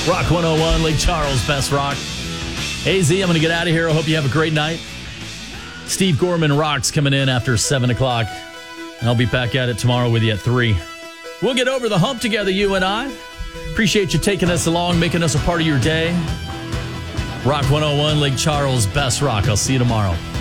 Rock 101, Lake Charles, Best Rock. AZ, I'm going to get out of here. I hope you have a great night. Steve Gorman Rocks coming in after 7 o'clock. And I'll be back at it tomorrow with you at 3. We'll get over the hump together, you and I. Appreciate you taking us along, making us a part of your day. Rock 101, Lake Charles, Best Rock. I'll see you tomorrow.